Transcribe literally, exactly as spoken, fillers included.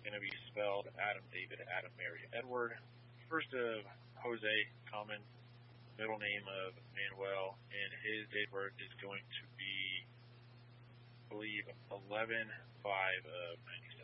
going to be spelled Adam David Adam Mary Edward. First of Jose Common, middle name of Manuel, and his date of birth is going to be, I believe, eleven five of ninety-six.